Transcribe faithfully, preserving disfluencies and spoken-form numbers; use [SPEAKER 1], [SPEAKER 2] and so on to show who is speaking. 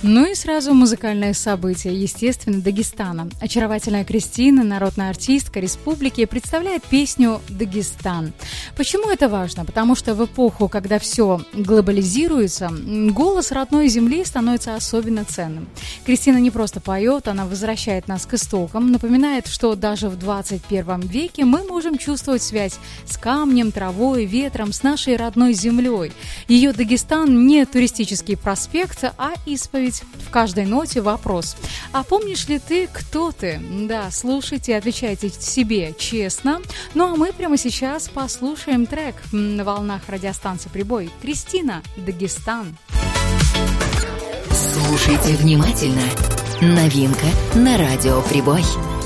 [SPEAKER 1] Ну и сразу музыкальное событие, естественно, Дагестана. Очаровательная Кристина, народная артистка республики, представляет песню «Дагестан». Почему это важно? Потому что в эпоху, когда все глобализируется, голос родной земли становится особенно ценным. Кристина не просто поет, она возвращает нас к истокам, напоминает, что даже в двадцать первом веке мы можем чувствовать связь с камнем, травой, ветром, с нашей родной землей. Ее Дагестан не туристический проспект, а исповедь. В каждой ноте вопрос. А помнишь ли ты, кто ты? Да, слушайте, отвечайте себе честно. Ну а мы прямо сейчас послушаем трек на волнах радиостанции «Прибой». Кристина, «Дагестан».
[SPEAKER 2] Слушайте внимательно. Новинка на радио «Прибой».